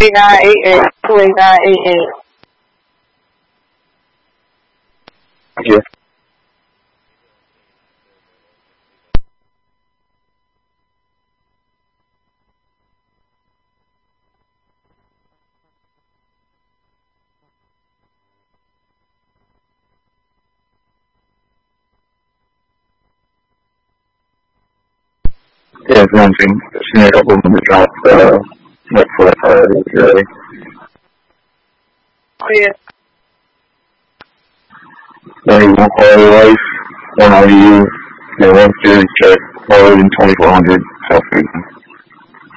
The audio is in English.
28988. 28988. Yeah. Yeah, it's one thing. She made a couple of them drop, like 4 priorities, really. Yeah. One quality life, one IU, and one series check, more than 2400 self-treatment.